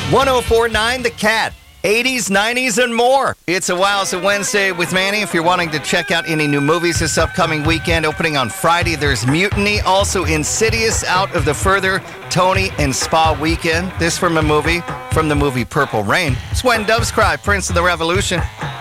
1049 The Cat. 80s, 90s, and more. It's a Wowza Wednesday with Manny. If you're wanting to check out any new movies this upcoming weekend, opening on Friday, there's Mutiny. Also, Insidious out of the further Tony and Spa weekend. This from the movie Purple Rain. It's When Doves Cry, Prince of the Revolution.